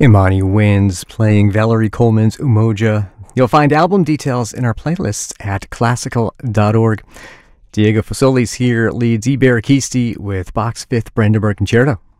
Imani Winds playing Valerie Coleman's Umoja. You'll find album details in our playlists at classical.org. Diego Fasoli's here leads Iberikisti with Bach's Fifth Brandenburg Concerto.